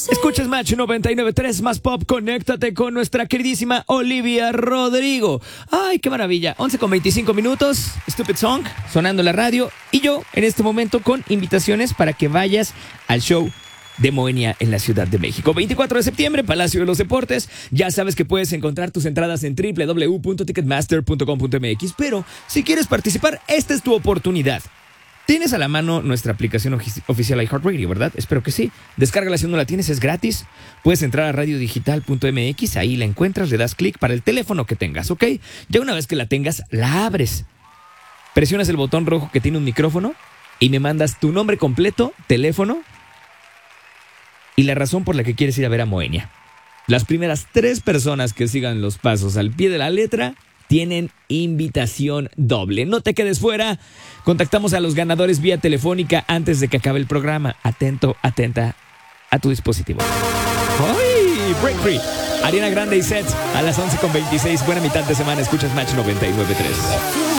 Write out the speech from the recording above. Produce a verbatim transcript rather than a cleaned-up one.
Escuchas Match noventa y nueve punto tres más pop. Conéctate con nuestra queridísima Olivia Rodrigo. Ay, qué maravilla. once con veinticinco minutos. Stupid Song sonando en la radio. Y yo en este momento con invitaciones para que vayas al show de Moenia en la Ciudad de México. veinticuatro de septiembre, Palacio de los Deportes. Ya sabes que puedes encontrar tus entradas en doble u doble u doble u punto ticketmaster punto com punto m x. Pero si quieres participar, esta es tu oportunidad. Tienes a la mano nuestra aplicación oficial iHeartRadio, ¿verdad? Espero que sí. Descárgala si no la tienes, es gratis. Puedes entrar a radio digital punto m x, ahí la encuentras, le das clic para el teléfono que tengas, ¿ok? Ya una vez que la tengas, la abres. Presionas el botón rojo que tiene un micrófono y me mandas tu nombre completo, teléfono y la razón por la que quieres ir a ver a Moenia. Las primeras tres personas que sigan los pasos al pie de la letra tienen invitación doble. No te quedes fuera. Contactamos a los ganadores vía telefónica antes de que acabe el programa. Atento, atenta a tu dispositivo. ¡Ay! Break Free. Ariana Grande y Seth a las once con veintiséis. Buena mitad de semana. Escuchas Match noventa y nueve punto tres.